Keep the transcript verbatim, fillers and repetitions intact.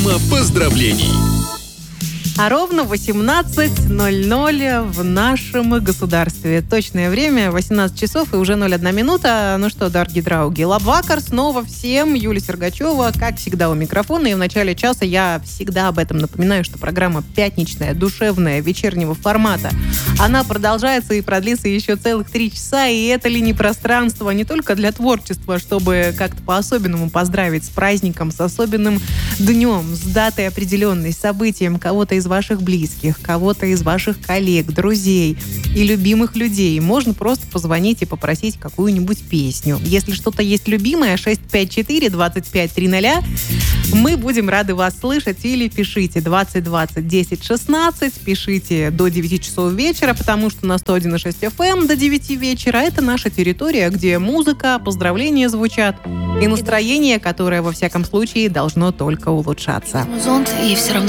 Программа поздравлений. А ровно восемнадцать ноль ноль в нашем государстве. Точное время восемнадцать часов и уже ноль одна минута. Ну что, дорогие драуги, лабвакар снова всем. Юлия Сергачева, как всегда, у микрофона. И в начале часа я всегда об этом напоминаю, что программа пятничная, душевная, вечернего формата. Она продолжается и продлится еще целых три часа. И это ли не пространство не только для творчества, чтобы как-то по-особенному поздравить с праздником, с особенным днем, с датой определенной, с событием кого-то из ваших близких, кого-то из ваших коллег, друзей и любимых людей. Можно просто позвонить и попросить какую-нибудь песню. Если что-то есть любимое, шесть пять четыре двадцать пять триста, мы будем рады вас слышать. Или пишите двадцать двадцать десять шестнадцать, пишите до девяти часов вечера, потому что на сто один и шесть эф эм до девяти вечера это наша территория, где музыка, поздравления звучат и настроение, которое, во всяком случае, должно только улучшаться. И все равно